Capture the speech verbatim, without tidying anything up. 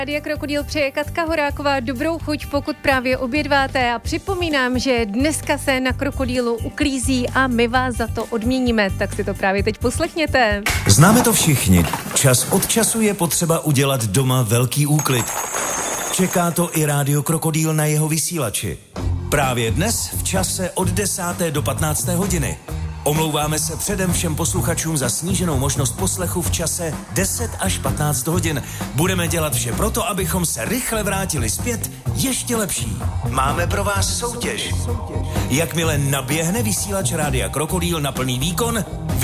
Rádia Krokodýl přeje Katka Horáková dobrou chuť, pokud právě obědváte, a připomínám, že dneska se na Krokodýlu uklízí a my vás za to odměníme, tak si to právě teď poslechněte. Známe to všichni. Čas od času je potřeba udělat doma velký úklid. Čeká to i Rádio Krokodýl na jeho vysílači. Právě dnes v čase od desáté do patnácté hodiny. Omlouváme se předem všem posluchačům za sníženou možnost poslechu v čase deset až patnáct hodin. Budeme dělat vše proto, abychom se rychle vrátili zpět ještě lepší. Máme pro vás soutěž. Jakmile naběhne vysílač Rádia Krokodýl na plný výkon,